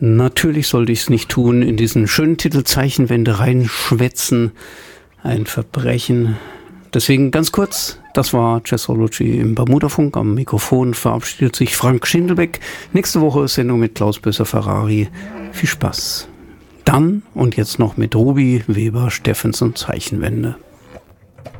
Natürlich sollte ich es nicht tun, in diesen schönen Titel Zeichenwende reinschwätzen. Ein Verbrechen. Deswegen ganz kurz, das war Jazzology im Bermudafunk. Am Mikrofon verabschiedet sich Frank Schindelbeck. Nächste Woche Sendung mit Klaus Böser-Ferrari. Viel Spaß. Dann und jetzt noch mit Ruby Weber Steffensen Zeichenwende.